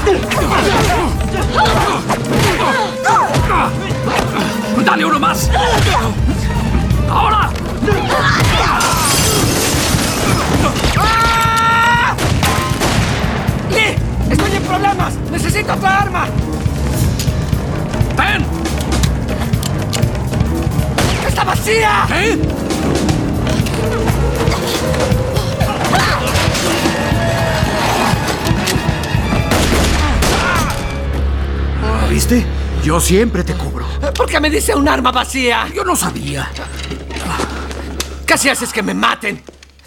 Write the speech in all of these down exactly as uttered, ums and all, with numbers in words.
¡Dale uno más! ¡Ahora! ¡Lee! ¡Estoy en problemas! ¡Necesito otra arma! ¡Ven! ¡Está vacía! ¿Qué? ¿Viste? Yo siempre te cubro. ¿Por qué me dice un arma vacía? Yo no sabía. Casi haces que me maten.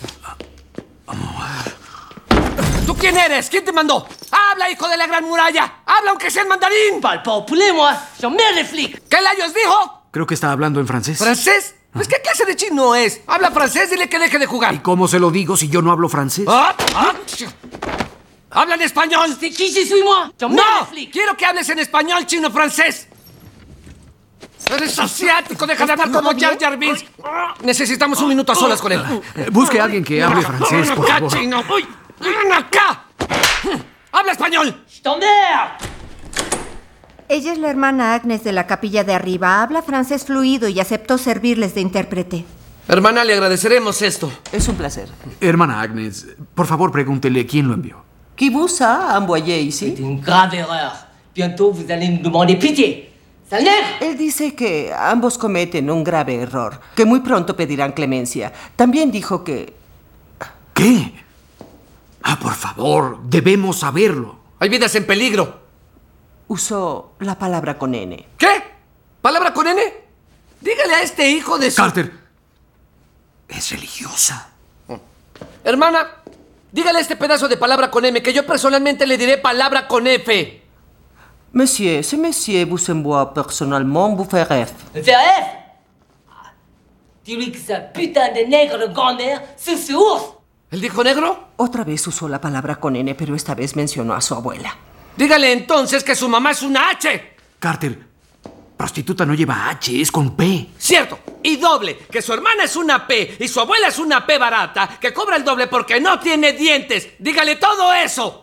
¿Tú quién eres? ¿Quién te mandó? ¡Habla, hijo de la gran muralla! ¡Habla aunque sea en mandarín! Parle pas au poulet, moi. J'emmerde les flics. ¿Qué layos dijo? Creo que está hablando en francés. ¿Francés? Pues ¿qué clase de chino es? Habla francés, dile que deje de jugar. ¿Y cómo se lo digo si yo no hablo francés? ¿Ah? ¿Ah? ¡Habla en español! C'est qui je suis, moi? J'emmerde ¡No! les flics. quiero que hables en español, chino francés. Eres asiático, deja de hablar como Jar Jar Binks. Necesitamos un minuto a solas con él. Eh, Busque a alguien que hable francés, Ven por acá, favor. chino. Uy, ven acá. ¡Habla español! Je t'emmerde. Ella es la hermana Agnes de la capilla de arriba. Habla francés fluido y aceptó servirles de intérprete. Hermana, le agradeceremos esto. Es un placer. Hermana Agnes, por favor pregúntele quién lo envió. Qui vous a envoyé ici? C'est une grave erreur. Bientôt, vous allez nous demander pitié. ¡Sale negre! Él dice que ambos cometen un grave error, que muy pronto pedirán clemencia. También dijo que... ¿Qué? Ah, por favor, debemos saberlo. Hay vidas en peligro. usó la palabra con N. ¿Qué? ¿Palabra con N? Dígale a este hijo de su... Carter, es religiosa. Hermana, dígale a este pedazo de palabra con M que yo personalmente le diré palabra con F. Monsieur, ce monsieur vous envoie personnellement vous faire F. Me faire F? Ah, dis-lui que sa putain de nègre de grand-mère suce su ours. ¿Él dijo negro? Otra vez usó la palabra con N, pero esta vez mencionó a su abuela. Dígale entonces que su mamá es una H. Carter, prostituta no lleva H, es con P. Cierto. Y doble, que su hermana es una P y su abuela es una P barata, que cobra el doble porque no tiene dientes. Dígale todo eso.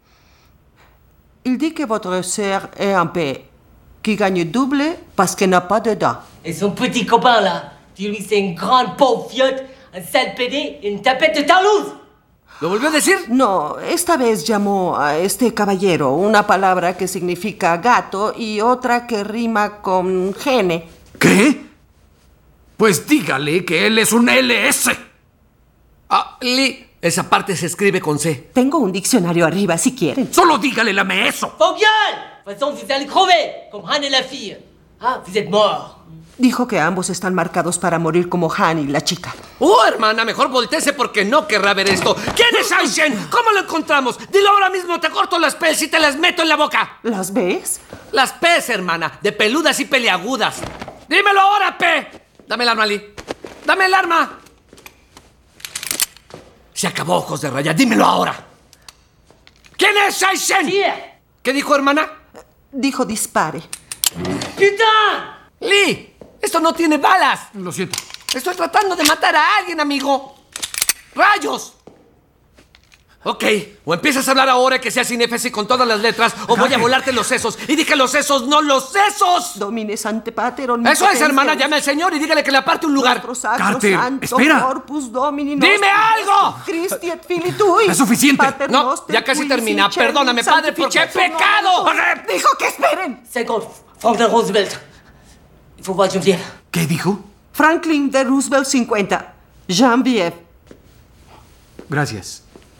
Il dit que votre sœur est un P, qui gagne double parce qu'elle n'a pas de dents. Et son petit copain là, dis-lui c'est une grande pauvre fiotte, un sale pédé et une tapette de tarlouse. ¿Lo volvió a decir? No, esta vez llamó a este caballero una palabra que significa gato y otra que rima con gene. ¿Qué? Pues dígale que él es un L S. Ah, Lee, esa parte se escribe con C. Tengo un diccionario arriba si quieren. Solo dígale la me eso. Vos gueule! De toute façon, vous allez crever, comme Han et la fille. Ah, vous êtes morts. Dijo que ambos están marcados para morir como Han y la chica. Oh, hermana, mejor voltéese porque no querrá ver esto. ¿Quién es Aishen? ¿Cómo lo encontramos? Dilo ahora mismo, te corto las P's y te las meto en la boca. ¿Las ves? Las P's, hermana, de peludas y peliagudas. Dímelo ahora, P. Dame el arma, Lee. Dame el arma. Se acabó, ojos de raya. Dímelo ahora. ¿Quién es Aishen? Tire! ¿Qué dijo, hermana? Dijo dispare. Putain! Lee, esto no tiene balas. Lo siento. Estoy tratando de matar a alguien, amigo. ¡Rayos! Ok, o empiezas a hablar ahora que sea sin Fs y con todas las letras, o voy a volarte los sesos. Y dije los sesos, no los sesos. Domine sante pater omnipotens Eso es, hermana. Deus. Llame al Señor y dígale que le aparte un lugar. Nostro sacro Carter, santo espera. corpus Domini ¡Dime nostri, algo! Christi et Filii tui. Es suficiente. Pater No, noster ya casi qui termina. vis in Perdóname, caelo, padre, porque he santificatum pecado. nomen. Dijo que esperen. cinquante, Franklin Roosevelt. Il faut voir Geneviève. ¿Qué dijo? Franklin de Roosevelt cincuenta. Geneviève. Gracias.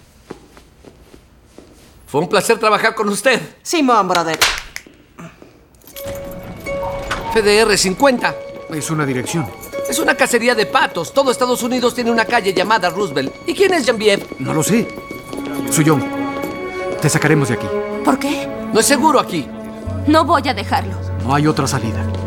Fue un placer trabajar con usted. Simón, brother. F D R cincuenta. Es una dirección. Es una cacería de patos. Todo Estados Unidos tiene una calle llamada Roosevelt. ¿Y quién es Geneviève? No lo sé. Soy yo. Te sacaremos de aquí. ¿Por qué? No es seguro aquí. No voy a dejarlo. No hay otra salida.